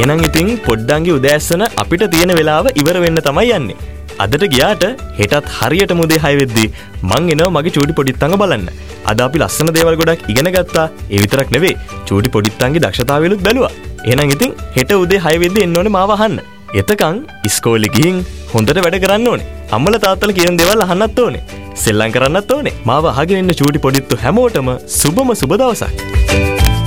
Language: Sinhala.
එහෙනම් ඉතින් පොඩ්ඩන්ගේ උදෑසන අපිට තියෙන වෙලාව ඉවර වෙන්න තමයි යන්නේ. අදට ගියාට හෙටත් හරියටම උදේ 6 වෙද්දී මං එනවා මගේ චූටි පොඩිත්තංග බලන්න. අද අපි ලස්සන දේවල් ගොඩක් ඉගෙන ගත්තා. ඒ විතරක් නෙවෙයි චූටි පොඩිත්තන්ගේ දක්ෂතාවයලුත් බැලුවා. එහෙනම් ඉතින් හෙට උදේ 6 වෙද්දී එන්න ඕනේ මාව අහන්න. එතකන් ඉස්කෝලේ ගිහින් හොඳට වැඩ කරන්න ඕනේ. අම්මලා තාත්තලා කියන දේවල් අහන්නත් ඕනේ. සෙල්ලම් කරන්නත් ඕනේ. මාව අහගෙන ඉන්න චූටි පොඩිත්තු හැමෝටම සුබම සුබ දවසක්.